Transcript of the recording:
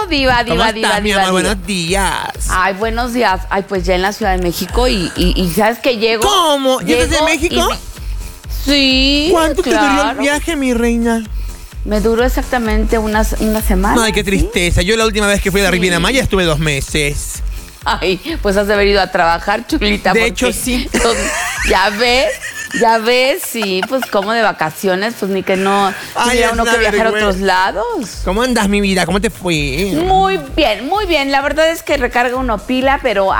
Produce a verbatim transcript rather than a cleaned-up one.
diva, diva, ¿Cómo diva, estás, mi diva, amor? diva. Buenos días. Ay, buenos días. Ay, pues ya en la Ciudad de México y, y, y ¿sabes qué llego? ¿Cómo? ¿Ya estás en Llego México? y- Sí, ¿Cuánto te duró el claro. viaje, mi reina? Me duró exactamente una, una semana. Ay, qué tristeza. Yo la última vez que fui a la Riviera Maya estuve dos meses. Ay, pues has de haber ido a trabajar, chulita. De porque- hecho, sí. Entonces, ya ves, ya ves, sí, pues como de vacaciones, pues ni que no Ay, tuviera es uno una que viajar a vergüenza. otros lados. ¿Cómo andas, mi vida? ¿Cómo te fue? Muy bien, muy bien. La verdad es que recarga uno pila, pero